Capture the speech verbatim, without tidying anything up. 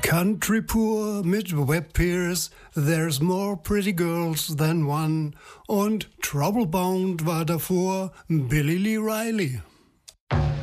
Country Poor mit Webb Pierce, There's More Pretty Girls Than One. Und Troublebound war davor Billy Lee Riley.